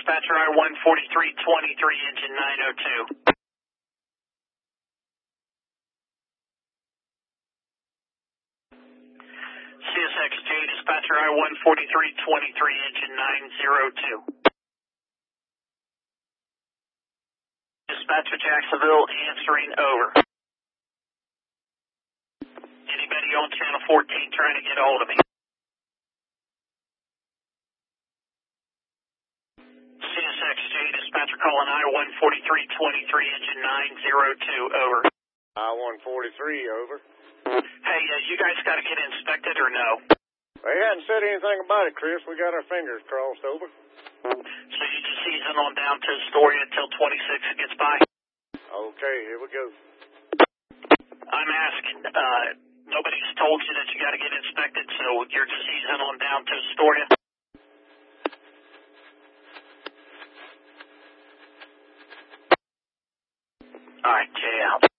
dispatcher I-14323, engine 902. CSXJ, dispatcher I-14323, engine 902. Dispatcher Jacksonville, answering over. Anybody on channel 14 trying to get hold of me? CSXJ, dispatcher calling I-14323, engine 902, over. I-143, over. Hey, you guys got to get inspected or no? They hadn't said anything about it, Chris. We got our fingers crossed, over. So you just season on down to Astoria until 26 gets by? Okay, here we go. I'm asking, nobody's told you that you got to get inspected, so you're just season on down to Astoria? All right, Jay out.